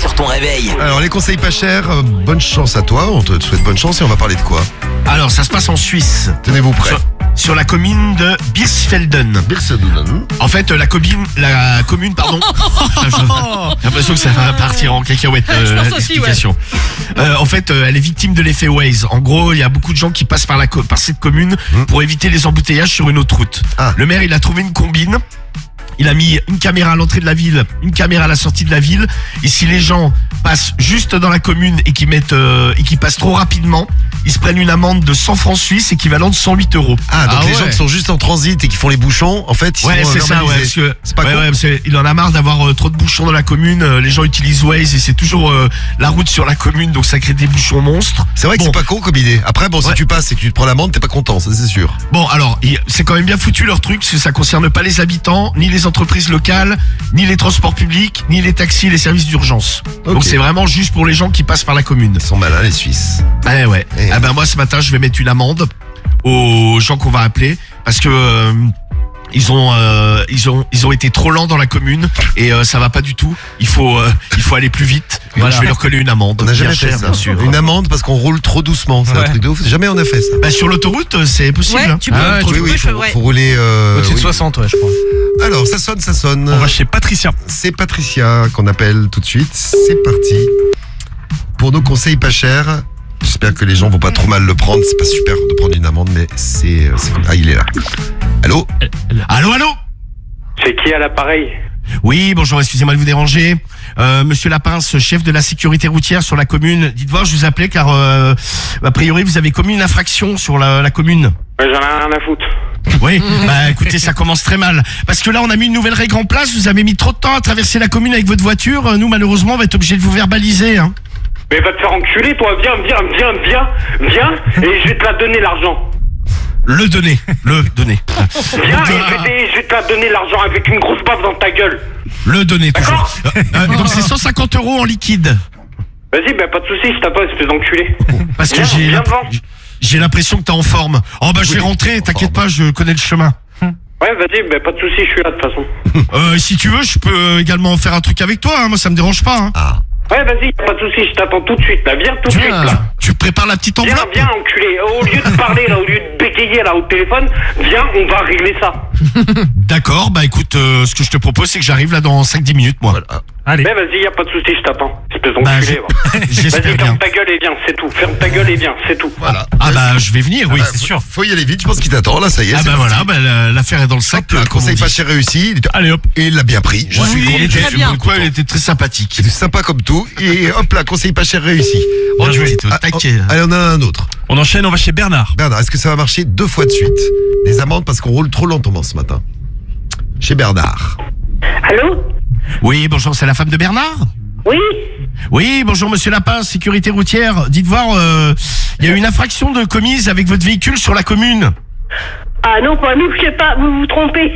sur ton réveil. Alors les conseils pas chers, bonne chance à toi, on te souhaite bonne chance et on va parler de quoi? Alors, ça se passe en Suisse. Tenez-vous prêts. Sur la commune de Birsfelden. En fait, la commune, pardon. J'ai l'impression que ça va partir en cacahuète, l'explication. En fait, elle est victime de l'effet Waze. En gros, il y a beaucoup de gens qui passent par cette commune pour éviter les embouteillages sur une autre route. Le maire, il a trouvé une combine. Il a mis une caméra à l'entrée de la ville, une caméra à la sortie de la ville. Et si les gens passent juste dans la commune et qui passent trop rapidement, ils se prennent une amende de 100 francs suisses, équivalent de 108 €. Ah, donc les gens qui sont juste en transit et qui font les bouchons, en fait, ils sont c'est ça, parce que c'est pas il en a marre d'avoir trop de bouchons dans la commune. Les gens utilisent Waze et c'est toujours la route sur la commune, donc ça crée des bouchons monstres. C'est vrai que c'est pas con comme idée. Après, si tu passes et que tu te prends l'amende, t'es pas content, ça c'est sûr. Bon, alors, c'est quand même bien foutu leur truc, parce que ça concerne pas les habitants, ni les entreprises locales, ni les transports publics, ni les taxis, les services d'urgence. Donc c'est vraiment juste pour les gens qui passent par la commune. Ils sont malins, les Suisses. Ouais. Moi ce matin je vais mettre une amende aux gens qu'on va appeler parce que ils ont été trop lents dans la commune et ça va pas du tout. Il faut aller plus vite. Voilà. Je vais leur coller une amende. On n'a jamais fait ça. Bien sûr. Une amende parce qu'on roule trop doucement. C'est un truc de ouf. Jamais on a fait ça. Sur l'autoroute, c'est possible. Ouais, tu peux. Faut rouler au-dessus de 60, je crois. Alors, ça sonne. On va chez Patricia. C'est Patricia qu'on appelle tout de suite. C'est parti. Pour nos conseils pas chers. J'espère que les gens vont pas trop mal le prendre. C'est pas super de prendre une amende, mais c'est comme... Ah, il est là. Allô? Allô? C'est qui à l'appareil? Oui, bonjour, excusez-moi de vous déranger. Monsieur Lapince, chef de la sécurité routière sur la commune. Dites voir, je vous appelais car a priori vous avez commis une infraction sur la commune. J'en ai rien à foutre. Oui, écoutez, ça commence très mal. Parce que là, on a mis une nouvelle règle en place. Vous avez mis trop de temps à traverser la commune avec votre voiture. Nous, malheureusement, on va être obligés de vous verbaliser. Hein. Mais va te faire enculer, toi. Viens. Et je vais te la donner, l'argent. Le donner. Viens, et je vais te la donner, l'argent, avec une grosse baffe dans ta gueule. Le donner, toujours. Donc c'est 150 € en liquide. Vas-y, pas de soucis, je t'appelle, espèce d'enculé. Parce que j'ai l'impression que t'es en forme. Je vais rentrer, t'inquiète pas, je connais le chemin. Ouais, vas-y, pas de soucis, je suis là de toute façon. Si tu veux, je peux également faire un truc avec toi, hein. Moi ça me dérange pas. Hein. Ah. Ouais, vas-y, pas de soucis, je t'attends tout de suite, là. Viens tout de suite, là. Tu prépares la petite enveloppe? Viens, enculé. Au lieu de parler, là, au lieu de bégayer, là, au téléphone, viens, on va régler ça. D'accord, écoute, ce que je te propose, c'est que j'arrive là dans 5-10 minutes, moi. Voilà. Allez. Mais vas-y, y'a pas de soucis, je t'attends. Espèce d'enculé, j'espère vas-y, bien. ferme ta gueule et viens, c'est tout. Ferme ta gueule et viens, c'est tout. Voilà. Je vais venir, oui, c'est sûr. Faut y aller vite, je pense qu'il t'attend, là, ça y est. L'affaire est dans le sac. Un conseil pas cher réussi. Allez hop. Et il l'a bien pris. Je suis content. Il était très sympathique. Il était sympa comme tout. Et hop là, conseil pas cher réussi. Allez, on a un autre. On enchaîne, on va chez Bernard. Bernard, est-ce que ça va marcher 2 fois de suite? Des amendes parce qu'on roule trop lentement ce matin. Chez Bernard. Allô? Oui, bonjour, c'est la femme de Bernard? Oui? Oui, bonjour monsieur Lapin, sécurité routière. Dites voir, il y a eu une infraction de commise avec votre véhicule sur la commune. Ah non, pas nous, je sais pas, vous vous trompez.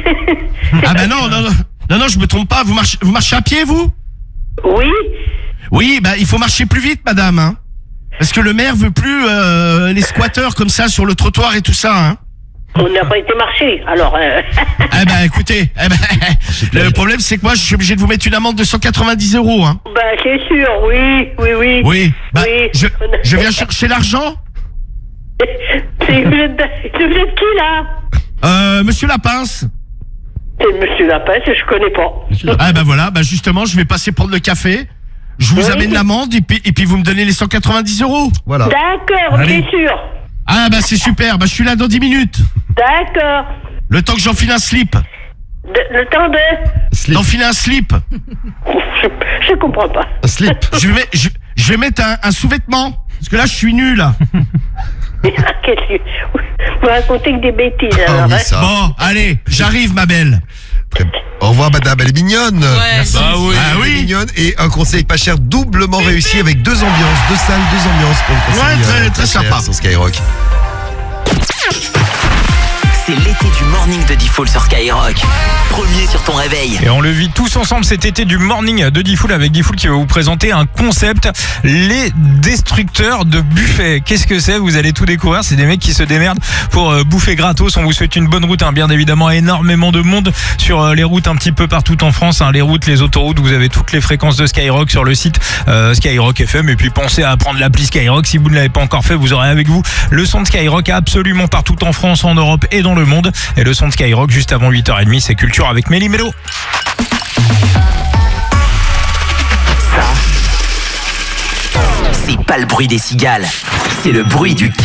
Non, je me trompe pas. Vous marchez à pied, vous? Oui? Oui, il faut marcher plus vite, madame. Hein. Parce que le maire veut plus les squatteurs comme ça sur le trottoir et tout ça. Hein. On n'a pas été marcher, alors... Écoutez, le problème c'est que moi je suis obligé de vous mettre une amende de 190 €. Hein. C'est sûr, oui. Oui, je viens chercher l'argent. Vous êtes qui, là? Monsieur Lapince. C'est monsieur Lapince, je connais pas. Voilà, justement, je vais passer prendre le café. Je vous amène l'amende et puis vous me donnez les 190 €. Voilà. D'accord, bien sûr. C'est super, je suis là dans 10 minutes. D'accord. Le temps que j'enfile un slip. Le temps de... D'enfiler un slip. Je comprends pas. Un slip. Je vais mettre un sous-vêtement. Parce que là, je suis nul. Vous racontez que des bêtises, alors. Oui, ça. Bon, allez, j'arrive, ma belle. Au revoir, madame, elle est mignonne. Ouais. Oui. Elle est mignonne. Et un conseil pas cher doublement réussi avec 2 ambiances, 2 salles, 2 ambiances pour le conseil. Très pas cher sympa. sur Skyrock. C'est l'été du morning de Diffoul sur Skyrock. Premier sur ton réveil. Et on le vit tous ensemble cet été du morning de Diffoul avec Diffoul qui va vous présenter un concept, les destructeurs de buffets. Qu'est-ce que c'est? Vous allez tout découvrir. C'est des mecs qui se démerdent pour bouffer gratos. On vous souhaite une bonne route. Bien évidemment, énormément de monde sur les routes un petit peu partout en France. Les routes, les autoroutes, vous avez toutes les fréquences de Skyrock sur le site Skyrock FM. Et puis pensez à prendre l'appli Skyrock. Si vous ne l'avez pas encore fait, vous aurez avec vous le son de Skyrock absolument partout en France, en Europe et dans le monde. Et le son de Skyrock juste avant 8h30, c'est Culture avec Mélie Mélo. Ça, c'est pas le bruit des cigales, c'est le bruit du